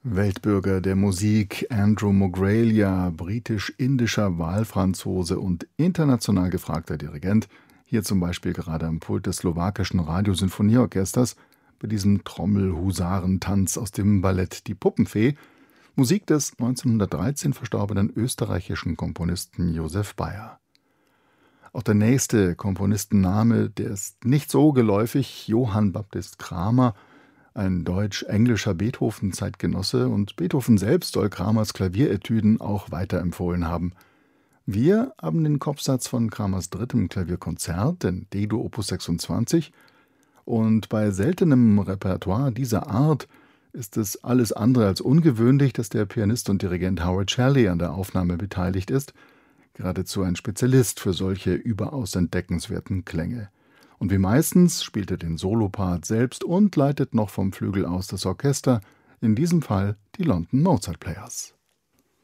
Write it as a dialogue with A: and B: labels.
A: Weltbürger der Musik Andrew Mogralia, britisch-indischer Wahlfranzose und international gefragter Dirigent, hier zum Beispiel gerade am Pult des slowakischen Radiosinfonieorchesters, bei diesem Trommel-Husarentanz aus dem Ballett Die Puppenfee, Musik des 1913 verstorbenen österreichischen Komponisten Josef Bayer. Auch der nächste Komponistenname, der ist nicht so geläufig, Johann Baptist Cramer, ein deutsch-englischer Beethoven-Zeitgenosse, und Beethoven selbst soll Cramers Klavieretüden auch weiterempfohlen haben. Wir haben den Kopfsatz von Cramers drittem Klavierkonzert, den D-Dur Opus 26, und bei seltenem Repertoire dieser Art ist es alles andere als ungewöhnlich, dass der Pianist und Dirigent Howard Shelley an der Aufnahme beteiligt ist, geradezu ein Spezialist für solche überaus entdeckenswerten Klänge. Und wie meistens spielt er den Solopart selbst und leitet noch vom Flügel aus das Orchester, in diesem Fall die London Mozart Players.